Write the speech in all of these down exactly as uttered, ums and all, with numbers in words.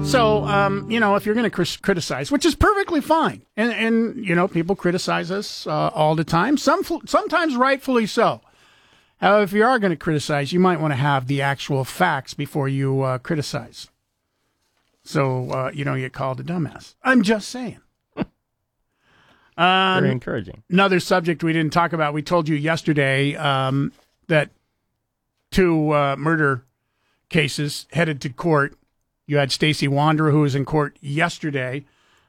So, um, you know, if you're going to cr- criticize, which is perfectly fine, and, and you know, people criticize us uh, all the time, some sometimes rightfully so. However, if you are going to criticize, you might want to have the actual facts before you uh, criticize. So, uh, you don't get called a dumbass. I'm just saying. um, Very encouraging. Another subject we didn't talk about. We told you yesterday um, that two uh, murder cases headed to court. You had Stacey Wanderer, who was in court yesterday.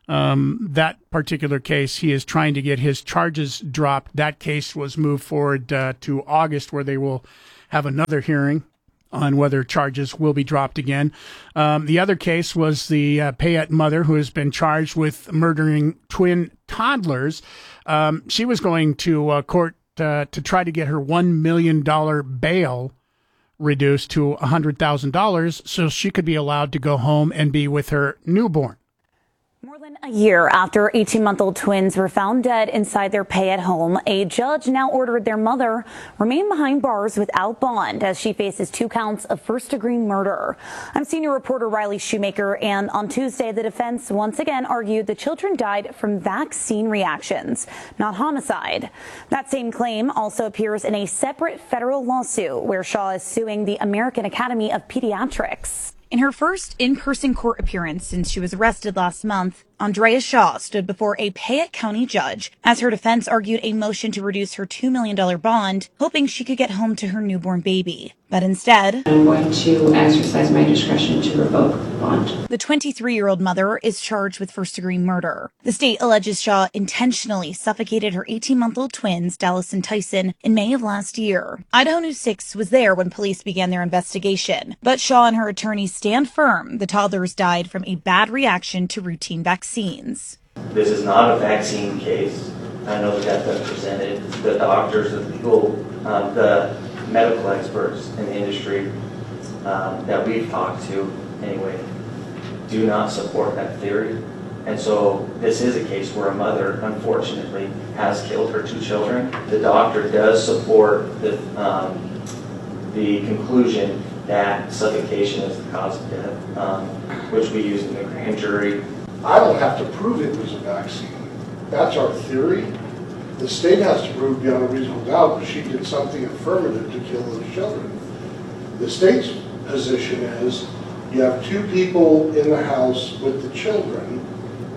Um, that particular case, he is trying to get his charges dropped. That case was moved forward uh, to August, where they will have another hearing on whether charges will be dropped again. Um, the other case was the uh, Payette mother, who has been charged with murdering twin toddlers. Um, she was going to uh, court uh, to try to get her one million dollars bail reduced to one hundred thousand dollars so she could be allowed to go home and be with her newborn. More than a year after eighteen-month-old twins were found dead inside their Payette home, a judge now ordered their mother remain behind bars without bond as she faces two counts of first-degree murder. I'm senior reporter Riley Shoemaker, and on Tuesday, the defense once again argued the children died from vaccine reactions, not homicide. That same claim also appears in a separate federal lawsuit where Shaw is suing the American Academy of Pediatrics. In her first in-person court appearance since she was arrested last month, Andrea Shaw stood before a Payette County judge as her defense argued a motion to reduce her two million dollars bond, hoping she could get home to her newborn baby. But instead, I'm going to exercise my discretion to revoke the bond. The twenty-three-year-old mother is charged with first-degree murder. The state alleges Shaw intentionally suffocated her eighteen-month-old twins, Dallas and Tyson, in May of last year. Idaho News six was there when police began their investigation, but Shaw and her attorneys stand firm the toddlers died from a bad reaction to routine vaccines. This is not a vaccine case. I know that that's been presented. The doctors, the people, um, the medical experts in the industry um, that we've talked to, anyway, do not support that theory. And so this is a case where a mother, unfortunately, has killed her two children. The doctor does support the, um, the conclusion that suffocation is the cause of death, um, which we use in the grand jury. I don't have to prove it was a vaccine. That's our theory. The state has to prove beyond a reasonable doubt that she did something affirmative to kill those children. The state's position is you have two people in the house with the children.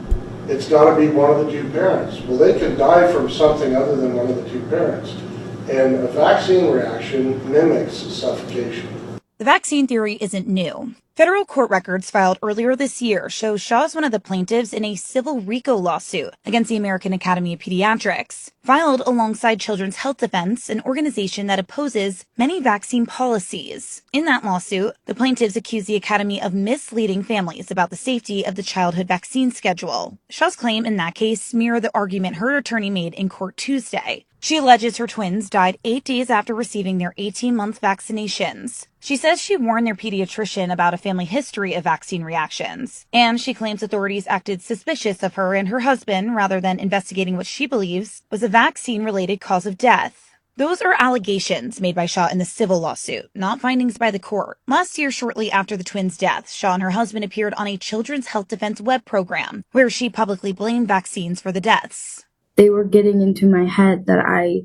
It's got to be one of the two parents. Well, they can die from something other than one of the two parents. And a vaccine reaction mimics suffocation. The vaccine theory isn't new. Federal court records filed earlier this year show Shaw is one of the plaintiffs in a civil RICO lawsuit against the American Academy of Pediatrics, filed alongside Children's Health Defense, an organization that opposes many vaccine policies. In that lawsuit, the plaintiffs accuse the Academy of misleading families about the safety of the childhood vaccine schedule. Shaw's claim in that case mirrored the argument her attorney made in court Tuesday. She alleges her twins died eight days after receiving their eighteen-month vaccinations. She says she warned their pediatrician about a family history of vaccine reactions, and she claims authorities acted suspicious of her and her husband rather than investigating what she believes was a vaccine-related cause of death. Those are allegations made by Shaw in the civil lawsuit, not findings by the court. Last year, shortly after the twins' deaths, Shaw and her husband appeared on a Children's Health Defense web program, where she publicly blamed vaccines for the deaths. They were getting into my head that I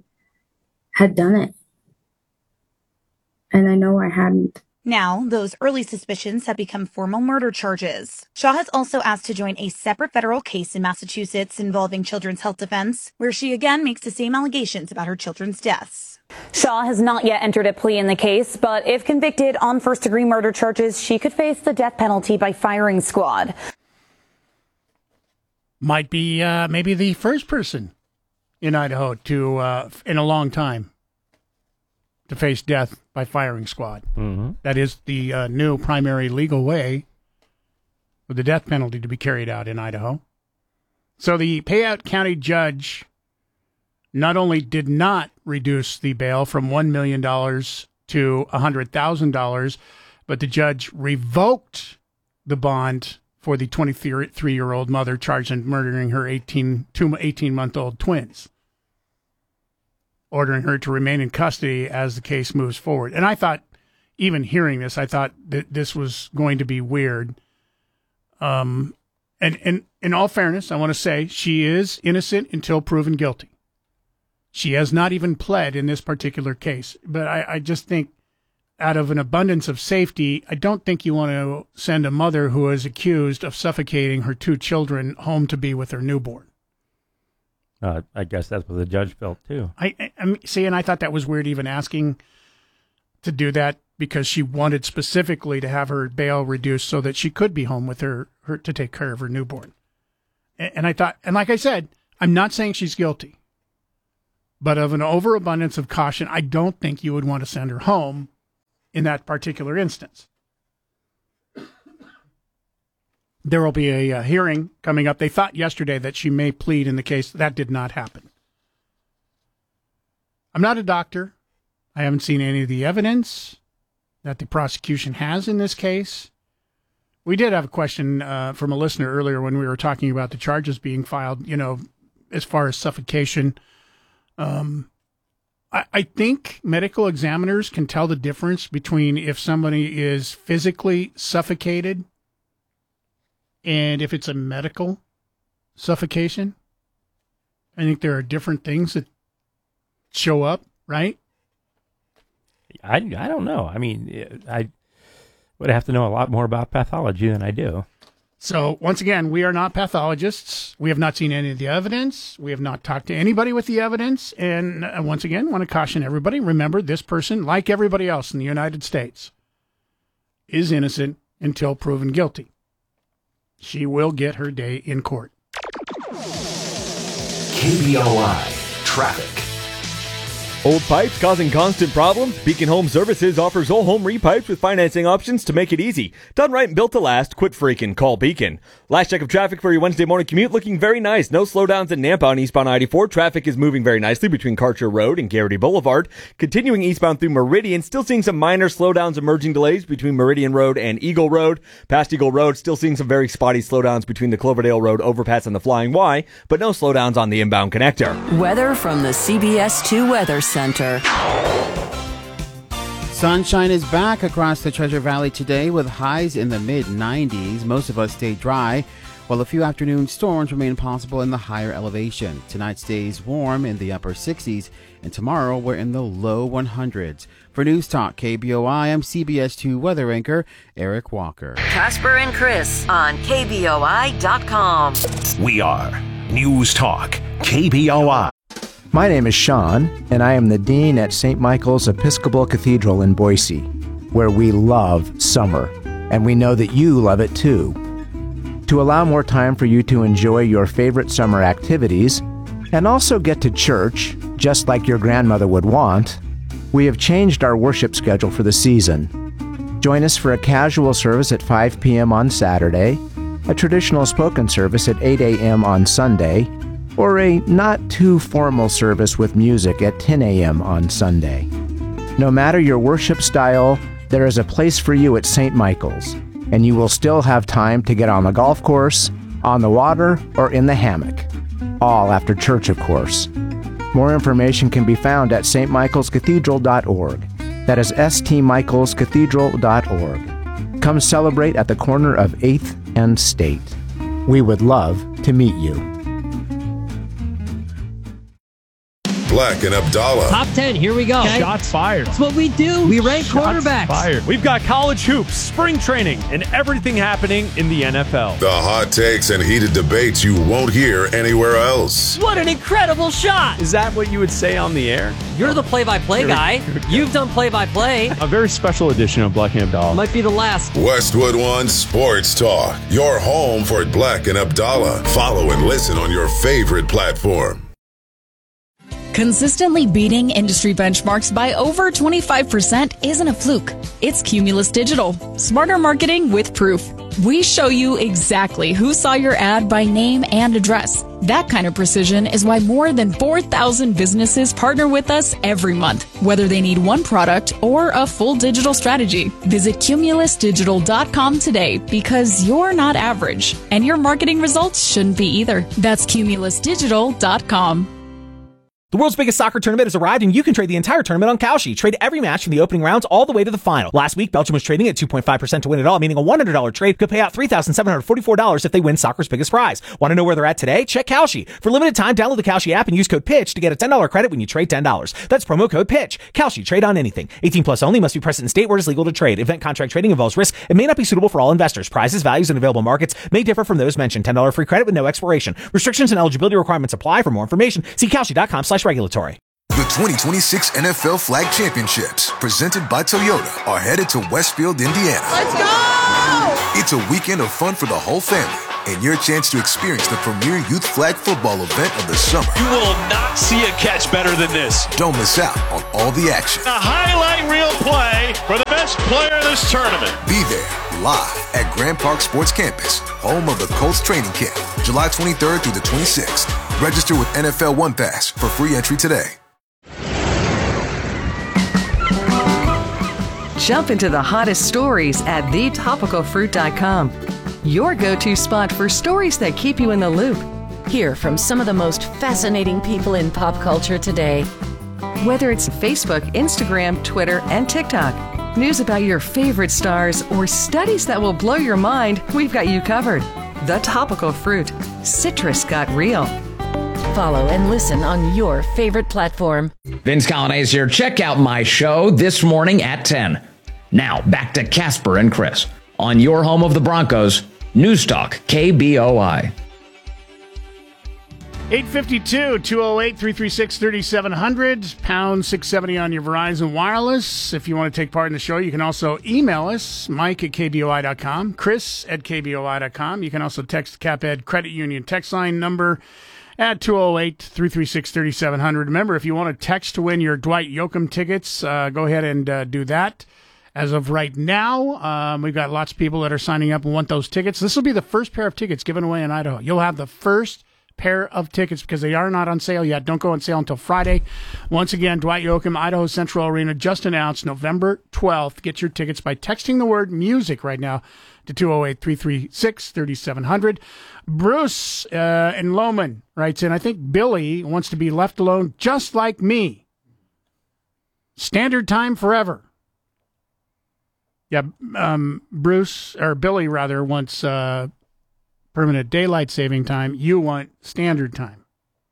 had done it. And I know I hadn't. Now, those early suspicions have become formal murder charges. Shaw has also asked to join a separate federal case in Massachusetts involving Children's Health Defense, where she again makes the same allegations about her children's deaths. Shaw has not yet entered a plea in the case, but if convicted on first-degree murder charges, she could face the death penalty by firing squad. Might be uh, maybe the first person in Idaho to, uh, in a long time, to face death by firing squad. Mm-hmm. That is the uh, new primary legal way for the death penalty to be carried out in Idaho. So the Payette County judge not only did not reduce the bail from one million dollars to one hundred thousand dollars, but the judge revoked the bond for the twenty-three-year-old mother charged in murdering her eighteen, two eighteen-month-old twins, ordering her to remain in custody as the case moves forward. And I thought, even hearing this, I thought that this was going to be weird. Um, and, and in all fairness, I want to say she is innocent until proven guilty. She has not even pled in this particular case. But I, I just think out of an abundance of safety, I don't think you want to send a mother who is accused of suffocating her two children home to be with her newborn. Uh, I guess that's what the judge felt, too. I, I, I see, and I thought that was weird even asking to do that because she wanted specifically to have her bail reduced so that she could be home with her, her to take care of her newborn. And, and I thought, and like I said, I'm not saying she's guilty, but of an overabundance of caution, I don't think you would want to send her home in that particular instance. There will be a, a hearing coming up. They thought yesterday that she may plead in the case. That did not happen. I'm not a doctor. I haven't seen any of the evidence that the prosecution has in this case. We did have a question uh, from a listener earlier when we were talking about the charges being filed, you know, as far as suffocation. Um, I, I think medical examiners can tell the difference between if somebody is physically suffocated and if it's a medical suffocation. I think there are different things that show up, right? I, I don't know. I mean, I would have to know a lot more about pathology than I do. So, once again, we are not pathologists. We have not seen any of the evidence. We have not talked to anybody with the evidence. And uh, once again, want to caution everybody, remember, this person, like everybody else in the United States, is innocent until proven guilty. She will get her day in court. K B O I Traffic. Old pipes causing constant problems? Beacon Home Services offers whole home repipes with financing options to make it easy. Done right and built to last. Quit freaking. Call Beacon. Last check of traffic for your Wednesday morning commute looking very nice. No slowdowns in Nampa on eastbound I eighty-four. Traffic is moving very nicely between Karcher Road and Garrity Boulevard. Continuing eastbound through Meridian. Still seeing some minor slowdowns, emerging delays between Meridian Road and Eagle Road. Past Eagle Road, still seeing some very spotty slowdowns between the Cloverdale Road overpass and the Flying Y, but no slowdowns on the inbound connector. Weather from the C B S two Weather Center. Sunshine is back across the Treasure Valley today with highs in the mid nineties. Most of us stay dry, while a few afternoon storms remain possible in the higher elevation. Tonight stays warm in the upper sixties, and tomorrow we're in the low one hundreds. For News Talk K B O I, I'm C B S two weather anchor Eric Walker. Casper and Chris on K B O I dot com. We are News Talk K B O I. My name is Sean, and I am the Dean at Saint Michael's Episcopal Cathedral in Boise, where we love summer, and we know that you love it too. To allow more time for you to enjoy your favorite summer activities, and also get to church, just like your grandmother would want, we have changed our worship schedule for the season. Join us for a casual service at five p.m. on Saturday, a traditional spoken service at eight a.m. on Sunday, or a not-too-formal service with music at ten a.m. on Sunday. No matter your worship style, there is a place for you at Saint Michael's, and you will still have time to get on the golf course, on the water, or in the hammock. All after church, of course. More information can be found at s t michaels cathedral dot org. That is s t michaels cathedral dot org. Come celebrate at the corner of eighth and State. We would love to meet you. Black and Abdallah. Top ten, here we go. Okay. Shots fired. That's what we do. We rank Shots quarterbacks. Fired. We've got college hoops, spring training, and everything happening in the N F L. The hot takes and heated debates you won't hear anywhere else. What an incredible shot. Is that what you would say on the air? You're the play-by-play guy. You've done play-by-play. A very special edition of Black and Abdallah. Might be the last. Westwood One Sports Talk. Your home for Black and Abdallah. Follow and listen on your favorite platform. Consistently beating industry benchmarks by over twenty-five percent isn't a fluke. It's Cumulus Digital. Smarter marketing with proof. We show you exactly who saw your ad by name and address. That kind of precision is why more than four thousand businesses partner with us every month, whether they need one product or a full digital strategy. Visit cumulus digital dot com today because you're not average, and your marketing results shouldn't be either. That's cumulus digital dot com. The world's biggest soccer tournament has arrived, and you can trade the entire tournament on Kalshi. Trade every match from the opening rounds all the way to the final. Last week, Belgium was trading at two point five percent to win it all, meaning a one hundred dollars trade could pay out three thousand seven hundred forty-four dollars if they win soccer's biggest prize. Want to know where they're at today? Check Kalshi. For limited time, download the Kalshi app and use code PITCH to get a ten dollars credit when you trade ten dollars. That's promo code PITCH. Kalshi, trade on anything. eighteen plus only, must be present in state where it is legal to trade. Event contract trading involves risk and may not be suitable for all investors. Prizes, values, and available markets may differ from those mentioned. ten dollars free credit with no expiration. Restrictions and eligibility requirements apply. For more information, see kalshi.com slash regulatory. The twenty twenty-six N F L Flag Championships, presented by Toyota, are headed to Westfield, Indiana. Let's go! It's a weekend of fun for the whole family and your chance to experience the premier youth flag football event of the summer. You will not see a catch better than this. Don't miss out on all the action. A highlight reel play for the best player in this tournament. Be there live at Grand Park Sports Campus, home of the Colts training camp, July twenty-third through the twenty-sixth. Register with N F L One Pass for free entry today. Jump into the hottest stories at the topical fruit dot com. Your go-to spot for stories that keep you in the loop. Hear from some of the most fascinating people in pop culture today. Whether it's Facebook, Instagram, Twitter, and TikTok, news about your favorite stars, or studies that will blow your mind, we've got you covered. The Topical Fruit. Citrus got real. Follow and listen on your favorite platform. Vince Colonnese here. Check out my show this morning at ten. Now, back to Casper and Chris on your home of the Broncos, News Talk, K B O I. eight five two, two oh eight, three three six, three seven zero zero, pound six seventy on your Verizon Wireless. If you want to take part in the show, you can also email us, Mike at K B O I dot com, Chris at K B O I dot com. You can also text CapEd Credit Union text line number at two oh eight, three three six, three seven zero zero. Remember, if you want to text to win your Dwight Yoakam tickets, uh, go ahead and uh, do that. As of right now, um, we've got lots of people that are signing up and want those tickets. This will be the first pair of tickets given away in Idaho. You'll have the first pair of tickets because they are not on sale yet. Don't go on sale until Friday. Once again, Dwight Yoakam, Idaho Central Arena, just announced November twelfth. Get your tickets by texting the word music right now to two oh eight, three three six, three seven zero zero. Bruce uh, in Lowman writes in, I think Billy wants to be left alone just like me. Standard time forever. Yeah, um, Bruce, or Billy rather, wants uh, permanent daylight saving time. You want standard time.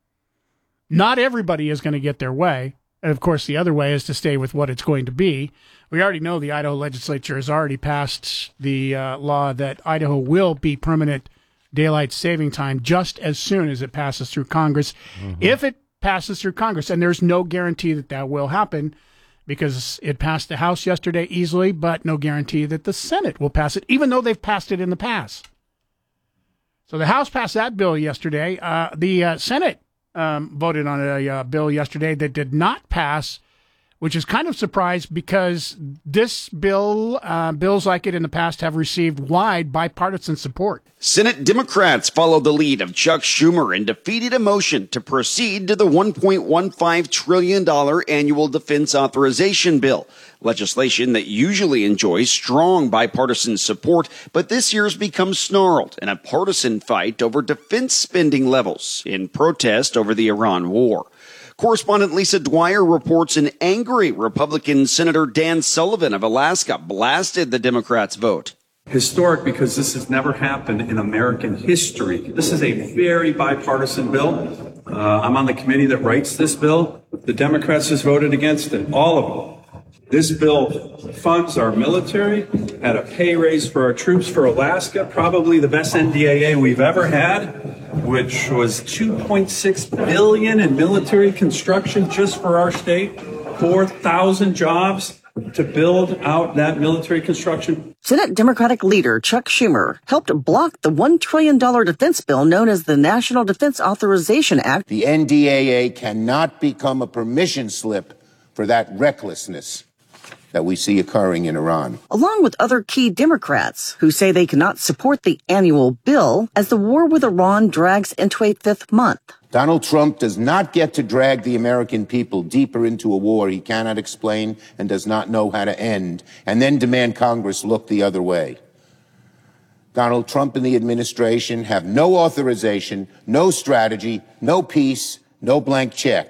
Not everybody is going to get their way. And, of course, the other way is to stay with what it's going to be. We already know the Idaho legislature has already passed the uh, law that Idaho will be permanent daylight saving time just as soon as it passes through Congress. Mm-hmm. If it passes through Congress, and there's no guarantee that that will happen, because it passed the House yesterday easily, but no guarantee that the Senate will pass it, even though they've passed it in the past. So the House passed that bill yesterday. Uh, the uh, Senate um, voted on a uh, bill yesterday that did not pass, which is kind of surprised because this bill, uh, bills like it in the past, have received wide bipartisan support. Senate Democrats followed the lead of Chuck Schumer and defeated a motion to proceed to the one point one five trillion dollars annual defense authorization bill, legislation that usually enjoys strong bipartisan support, but this year's become snarled in a partisan fight over defense spending levels in protest over the Iran war. Correspondent Lisa Dwyer reports an angry Republican Senator Dan Sullivan of Alaska blasted the Democrats' vote. Historic because this has never happened in American history. This is a very bipartisan bill. Uh, I'm on the committee that writes this bill. The Democrats just voted against it, all of them. This bill funds our military at a pay raise for our troops for Alaska, probably the best N D A A we've ever had, which was two point six billion dollars in military construction just for our state, four thousand jobs to build out that military construction. Senate Democratic leader Chuck Schumer helped block the one trillion dollars defense bill known as the National Defense Authorization Act. The N D A A cannot become a permission slip for that recklessness that we see occurring in Iran. Along with other key Democrats who say they cannot support the annual bill as the war with Iran drags into a fifth month. Donald Trump does not get to drag the American people deeper into a war he cannot explain and does not know how to end, and then demand Congress look the other way. Donald Trump and the administration have no authorization, no strategy, no peace, no blank check.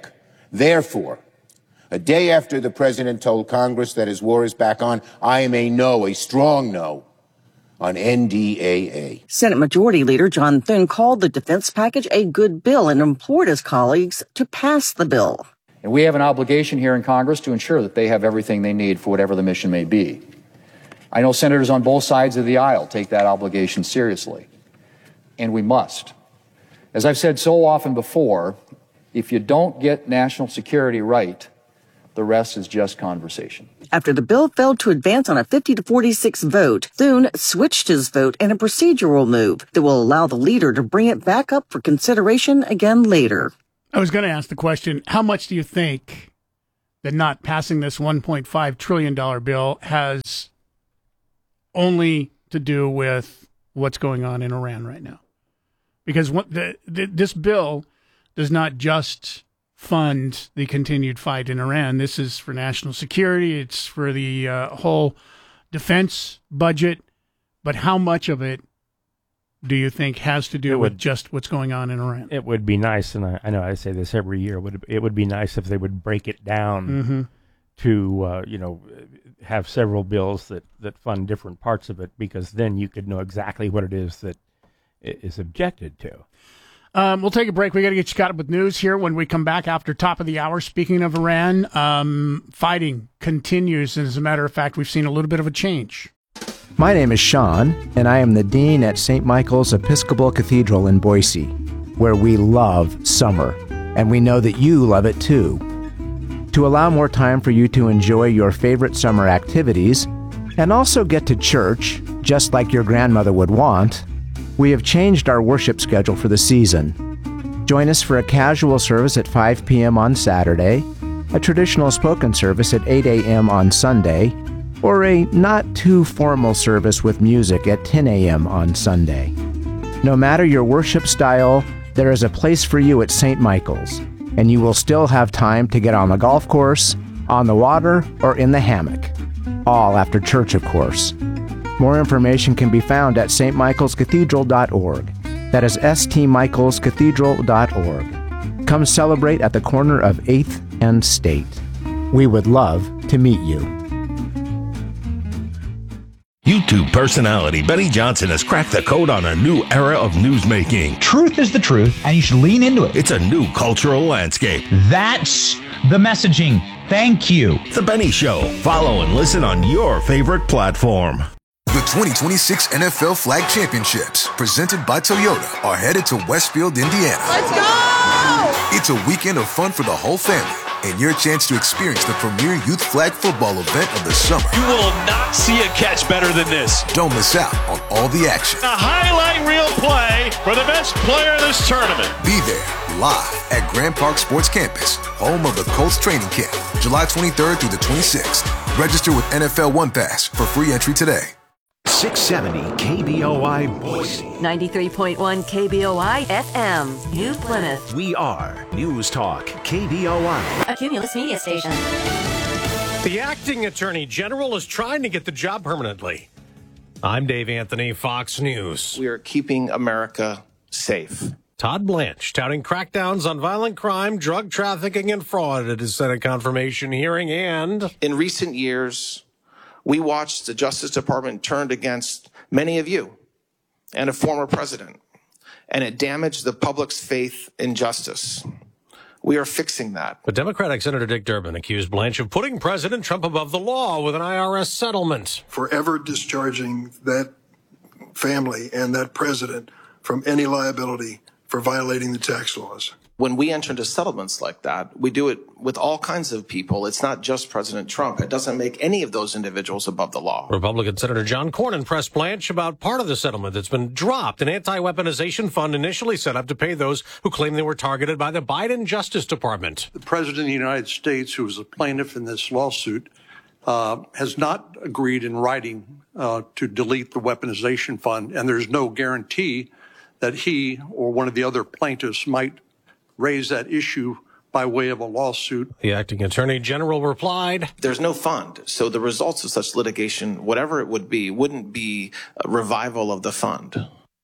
Therefore, a day after the president told Congress that his war is back on, I am a no, a strong no, on N D A A. Senate Majority Leader John Thune called the defense package a good bill and implored his colleagues to pass the bill. And we have an obligation here in Congress to ensure that they have everything they need for whatever the mission may be. I know senators on both sides of the aisle take that obligation seriously, and we must. As I've said so often before, if you don't get national security right, the rest is just conversation. After the bill failed to advance on a fifty to forty-six vote, Thune switched his vote in a procedural move that will allow the leader to bring it back up for consideration again later. I was going to ask the question, how much do you think that not passing this one point five trillion dollars bill has only to do with what's going on in Iran right now? Because what the, the, this bill does not just fund the continued fight in Iran. This is for national security. It's for the uh, whole defense budget. But how much of it do you think has to do would, with just what's going on in Iran? It would be nice, and I, I know I say this every year, it would, it would be nice if they would break it down mm-hmm. to, uh, you know, have several bills that, that fund different parts of it, because then you could know exactly what it is that is objected to. Um, we'll take a break. We got to get you caught up with news here when we come back after top of the hour. Speaking of Iran, um, fighting continues. And as a matter of fact, we've seen a little bit of a change. My name is Sean, and I am the Dean at Saint Michael's Episcopal Cathedral in Boise, where we love summer, and we know that you love it too. To allow more time for you to enjoy your favorite summer activities, and also get to church, just like your grandmother would want, we have changed our worship schedule for the season. Join us for a casual service at five p.m. on Saturday, a traditional spoken service at eight a.m. on Sunday, or a not-too-formal service with music at ten a.m. on Sunday. No matter your worship style, there is a place for you at Saint Michael's, and you will still have time to get on the golf course, on the water, or in the hammock. All after church, of course. More information can be found at s t michaels cathedral dot org. That is s t michaels cathedral dot org. Come celebrate at the corner of eighth and State. We would love to meet you. YouTube personality Benny Johnson has cracked the code on a new era of newsmaking. Truth is the truth, and you should lean into it. It's a new cultural landscape. That's the messaging. Thank you. The Benny Show. Follow and listen on your favorite platform. The twenty twenty-six N F L Flag Championships, presented by Toyota, are headed to Westfield, Indiana. Let's go! It's a weekend of fun for the whole family, and your chance to experience the premier youth flag football event of the summer. You will not see a catch better than this. Don't miss out on all the action. A highlight reel play for the best player in this tournament. Be there, live at Grand Park Sports Campus, home of the Colts training camp, July twenty-third through the twenty-sixth. Register with N F L One Pass for free entry today. six seventy K B O I Boise. ninety-three point one K B O I F M, New Plymouth. We are News Talk K B O I. A Cumulus Media Station. The acting attorney general is trying to get the job permanently. I'm Dave Anthony, Fox News. We are keeping America safe. Todd Blanche touting crackdowns on violent crime, drug trafficking, and fraud at his Senate confirmation hearing. And in recent years, we watched the Justice Department turned against many of you and a former president, and it damaged the public's faith in justice. We are fixing that. But Democratic Senator Dick Durbin accused Blanche of putting President Trump above the law with an I R S settlement. Forever discharging that family and that president from any liability for violating the tax laws. When we enter into settlements like that, we do it with all kinds of people. It's not just President Trump. It doesn't make any of those individuals above the law. Republican Senator John Cornyn pressed Blanche about part of the settlement that's been dropped, an anti-weaponization fund initially set up to pay those who claim they were targeted by the Biden Justice Department. The President of the United States, who is a plaintiff in this lawsuit, uh, has not agreed in writing uh, to delete the weaponization fund, and there's no guarantee that he or one of the other plaintiffs might raise that issue by way of a lawsuit. The acting attorney general replied, "There's no fund, so the results of such litigation, whatever it would be, wouldn't be a revival of the fund."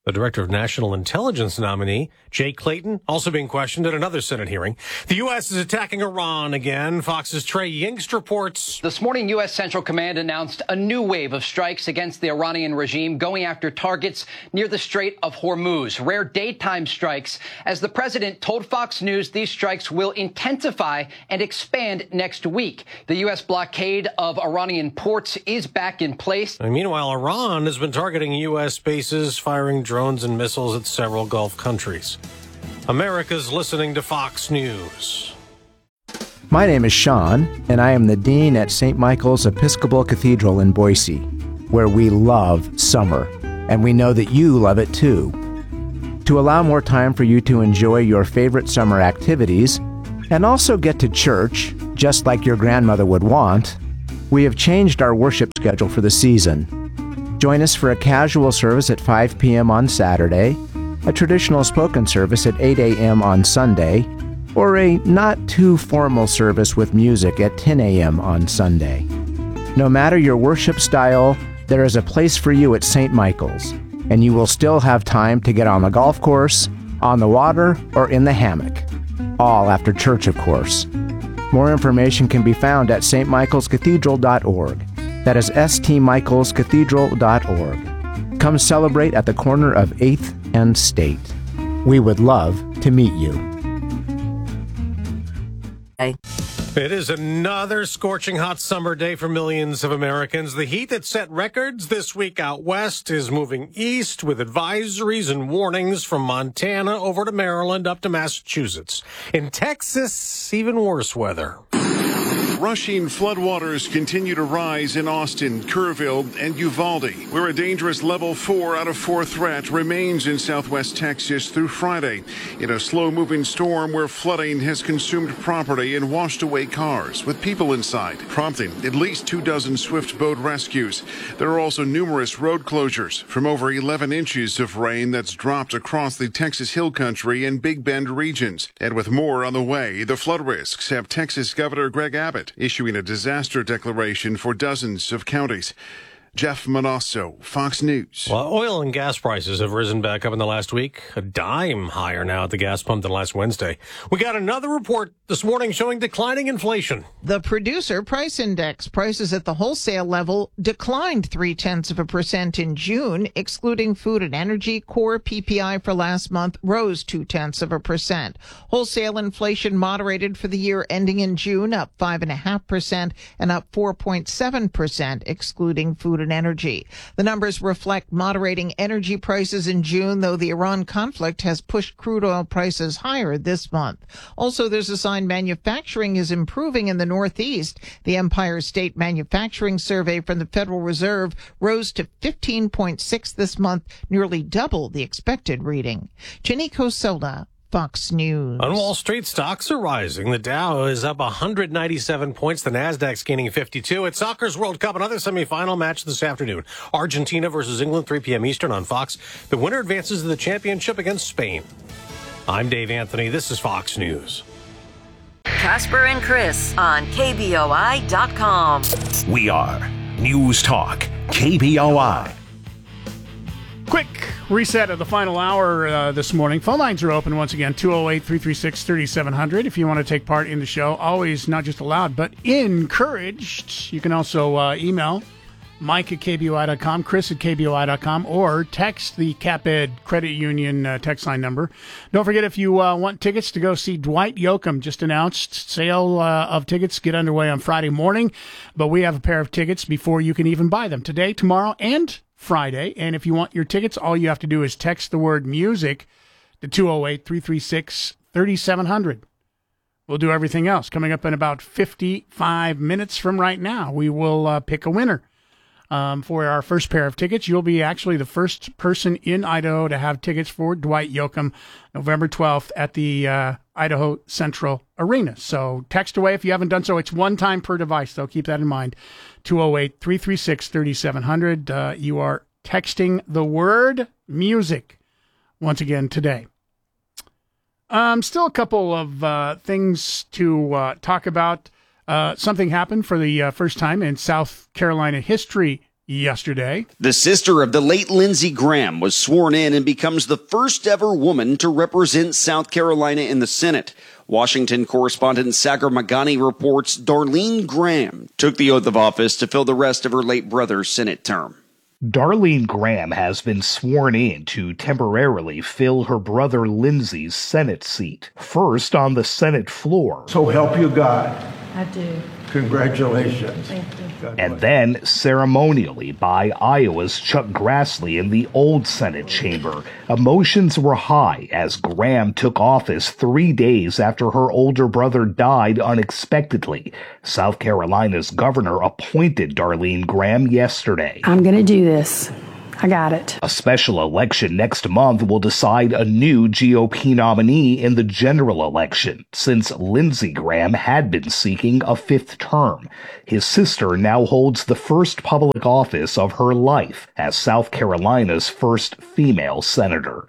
The Director of National Intelligence nominee, Jake Clayton, also being questioned at another Senate hearing. The U S is attacking Iran again. Fox's Trey Yingst reports. This morning, U S. Central Command announced a new wave of strikes against the Iranian regime, going after targets near the Strait of Hormuz. Rare daytime strikes. As the president told Fox News, these strikes will intensify and expand next week. The U S blockade of Iranian ports is back in place. And meanwhile, Iran has been targeting U S bases, firing drones and missiles at several Gulf countries. America's listening to Fox News. My name is Sean, and I am the Dean at Saint Michael's Episcopal Cathedral in Boise, where we love summer, and we know that you love it too. To allow more time for you to enjoy your favorite summer activities, and also get to church, just like your grandmother would want, we have changed our worship schedule for the season. Join us for a casual service at five p.m. on Saturday, a traditional spoken service at eight a.m. on Sunday, or a not-too-formal service with music at ten a.m. on Sunday. No matter your worship style, there is a place for you at Saint Michael's, and you will still have time to get on the golf course, on the water, or in the hammock. All after church, of course. More information can be found at s t michaels cathedral dot org. That is s t michaels cathedral dot org. Come celebrate at the corner of eighth and State. We would love to meet you. It is another scorching hot summer day for millions of Americans. The heat that set records this week out west is moving east with advisories and warnings from Montana over to Maryland up to Massachusetts. In Texas, even worse weather. Rushing floodwaters continue to rise in Austin, Kerrville, and Uvalde, where a dangerous level four out of four threat remains in southwest Texas through Friday, in a slow-moving storm where flooding has consumed property and washed away cars with people inside, prompting at least two dozen swift boat rescues. There are also numerous road closures from over eleven inches of rain that's dropped across the Texas Hill Country and Big Bend regions. And with more on the way, the flood risks have Texas Governor Greg Abbott issuing a disaster declaration for dozens of counties. Jeff Manasso, Fox News. Well, oil and gas prices have risen back up in the last week, a dime higher now at the gas pump than last Wednesday. We got another report this morning showing declining inflation. The producer price index, prices at the wholesale level, declined three-tenths of a percent in June, excluding food and energy. Core P P I for last month rose two-tenths of a percent. Wholesale inflation moderated for the year ending in June, up five point five percent and up four point seven percent, excluding food and energy. The numbers reflect moderating energy prices in June, though the Iran conflict has pushed crude oil prices higher this month. Also, there's a sign manufacturing is improving in the Northeast. The Empire State Manufacturing Survey from the Federal Reserve rose to fifteen point six this month, nearly double the expected reading. Jenny Cosola, Fox News. On Wall Street, stocks are rising. The Dow is up one hundred ninety-seven points. The Nasdaq's gaining fifty-two. At Soccer's World Cup, another semifinal match this afternoon. Argentina versus England, three p.m. Eastern on Fox. The winner advances to the championship against Spain. I'm Dave Anthony. This is Fox News. Casper and Chris on K B O I dot com. We are News Talk, K B O I. Quick reset of the final hour uh, this morning. Phone lines are open once again, two oh eight, three three six, three seven zero zero. If you want to take part in the show, always not just allowed, but encouraged. You can also uh, email Mike at K B O I dot com, Chris at K B O I dot com, or text the CapEd Credit Union uh, text line number. Don't forget, if you uh, want tickets to go see Dwight Yoakam, just announced, sale uh, of tickets get underway on Friday morning, but we have a pair of tickets before you can even buy them. Today, tomorrow, and Friday. And if you want your tickets, all you have to do is text the word music to two oh eight, three three six, three seven zero zero. We'll do everything else. Coming up in about fifty-five minutes from right now, we will uh, pick a winner um, for our first pair of tickets. You'll be actually the first person in Idaho to have tickets for Dwight Yoakam, November twelfth at the uh, Idaho Central Arena. So text away if you haven't done so. It's one time per device, though. Keep that in mind. two oh eight, three three six, three seven zero zero. Uh, you are texting the word music once again today. Um, still a couple of uh, things to uh, talk about. Uh, something happened for the uh, first time in South Carolina history yesterday. The sister of the late Lindsey Graham was sworn in and becomes the first ever woman to represent South Carolina in the Senate. Washington correspondent Sagar Magani reports Darlene Graham took the oath of office to fill the rest of her late brother's Senate term. Darlene Graham has been sworn in to temporarily fill her brother Lindsey's Senate seat, first on the Senate floor. So help you God. I do. Congratulations. Thank you. And then ceremonially by Iowa's Chuck Grassley in the old Senate chamber. Emotions were high as Graham took office three days after her older brother died unexpectedly. South Carolina's governor appointed Darlene Graham yesterday. I'm going to do this. I got it. A special election next month will decide a new G O P nominee in the general election, since Lindsey Graham had been seeking a fifth term. His sister now holds the first public office of her life as South Carolina's first female senator.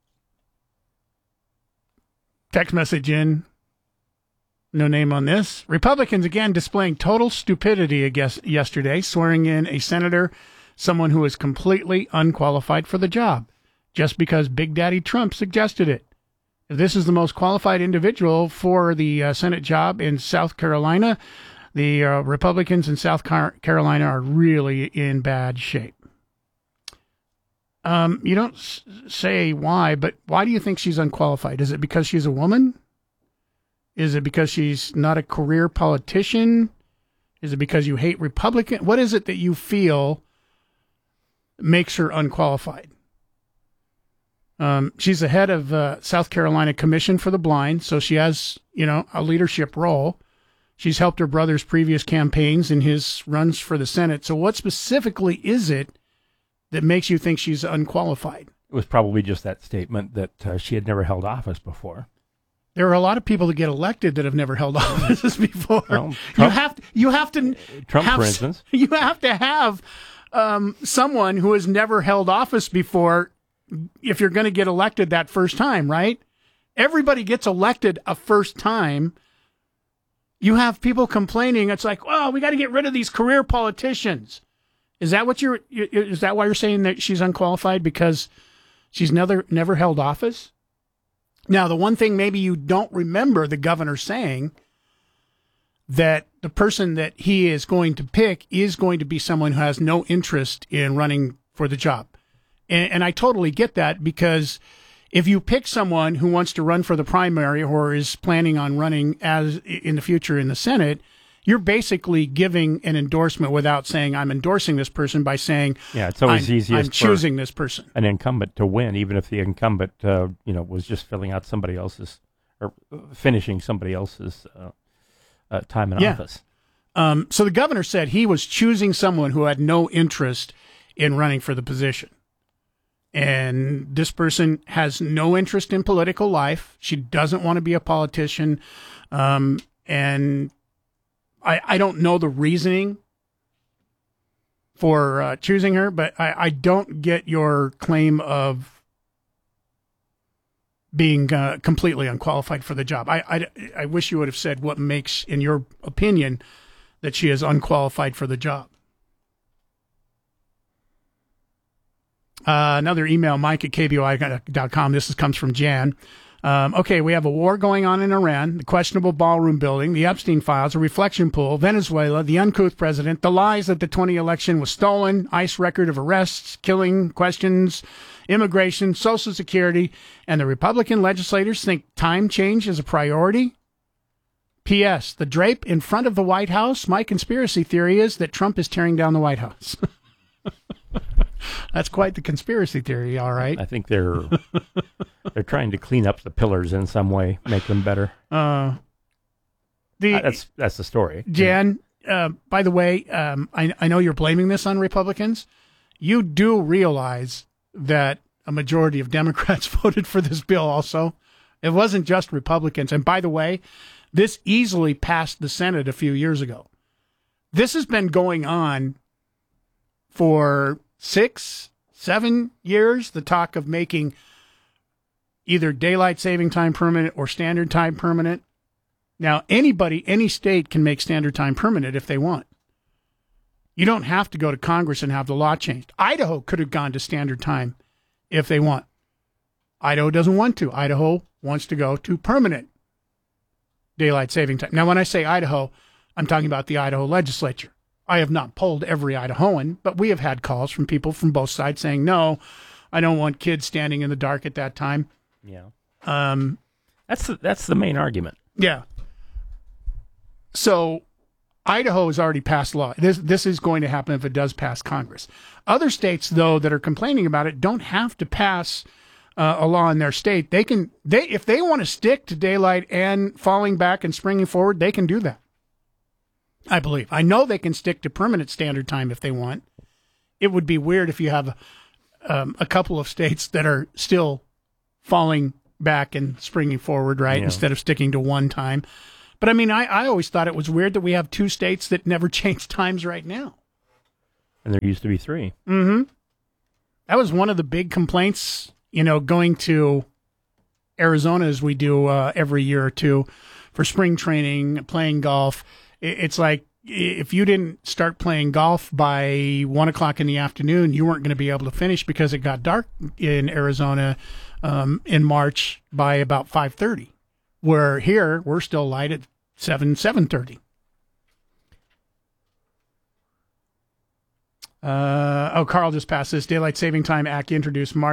Text message in. No name on this. Republicans again displaying total stupidity against yesterday, swearing in a senator, someone who is completely unqualified for the job, just because Big Daddy Trump suggested it. If this is the most qualified individual for the uh, Senate job in South Carolina, the uh, Republicans in South Car- Carolina are really in bad shape. Um, you don't s- say why, but why do you think she's unqualified? Is it because she's a woman? Is it because she's not a career politician? Is it because you hate Republicans? What is it that you feel makes her unqualified? Um, she's the head of uh, South Carolina Commission for the Blind, so she has, you know, a leadership role. She's helped her brother's previous campaigns in his runs for the Senate. So what specifically is it that makes you think she's unqualified? It was probably just that statement that uh, she had never held office before. There are a lot of people that get elected that have never held offices before. Well, Trump, you have to, you have to, Trump, have, for instance. You have to have um, someone who has never held office before if you're going to get elected that first time, right? Everybody gets elected a first time. You have people complaining. It's like, oh, we got to get rid of these career politicians. Is that what you're? Is that why you're saying that she's unqualified because she's never never held office? Now, the one thing maybe you don't remember the governor saying, that the person that he is going to pick is going to be someone who has no interest in running for the job. And, and I totally get that, because if you pick someone who wants to run for the primary or is planning on running as in the future in the Senate, you're basically giving an endorsement without saying, I'm endorsing this person, by saying, yeah, it's always I'm, easiest I'm choosing this person. An incumbent to win, even if the incumbent, uh, you know, was just filling out somebody else's or finishing somebody else's uh, uh, time in yeah. office. Um, so the governor said he was choosing someone who had no interest in running for the position. And this person has no interest in political life. She doesn't want to be a politician. Um, and I, I don't know the reasoning for uh, choosing her, but I, I don't get your claim of being uh, completely unqualified for the job. I, I, I wish you would have said what makes, in your opinion, that she is unqualified for the job. Uh, another email, Mike at K B O I dot com. This is, comes from Jan. Um, okay, we have a war going on in Iran, the questionable ballroom building, the Epstein files, a reflection pool, Venezuela, the uncouth president, the lies that the twenty election was stolen, ICE record of arrests, killing, questions, immigration, Social Security, and the Republican legislators think time change is a priority. P S. The drape in front of the White House. My conspiracy theory is that Trump is tearing down the White House. That's quite the conspiracy theory, all right. I think they're they're trying to clean up the pillars in some way, make them better. Uh, the uh, that's that's the story. Jan, uh, by the way, um, I I know you're blaming this on Republicans. You do realize that a majority of Democrats voted for this bill. Also, it wasn't just Republicans. And by the way, this easily passed the Senate a few years ago. This has been going on for six, seven years, the talk of making either daylight saving time permanent or standard time permanent. Now, anybody, any state can make standard time permanent if they want. You don't have to go to Congress and have the law changed. Idaho could have gone to standard time if they want. Idaho doesn't want to. Idaho wants to go to permanent daylight saving time. Now, when I say Idaho, I'm talking about the Idaho legislature. I have not polled every Idahoan, but we have had calls from people from both sides saying, no, I don't want kids standing in the dark at that time. Yeah. Um, that's the, that's the main argument. Yeah. So Idaho has already passed law. This this is going to happen if it does pass Congress. Other states, though, that are complaining about it don't have to pass uh, a law in their state. They can they if they want to stick to daylight and falling back and springing forward, they can do that. I believe. I know they can stick to permanent standard time if they want. It would be weird if you have um, a couple of states that are still falling back and springing forward, right, Yeah. instead of sticking to one time. But, I mean, I, I always thought it was weird that we have two states that never change times right now. And there used to be three. Mm-hmm. That was one of the big complaints, you know, going to Arizona as we do uh, every year or two for spring training, playing golf. It's like if you didn't start playing golf by one o'clock in the afternoon, you weren't going to be able to finish because it got dark in Arizona um, in March by about five thirty. Where here, we're still light at seven, seven thirty. Uh, oh, Carl just passed this. Daylight Saving Time Act introduced March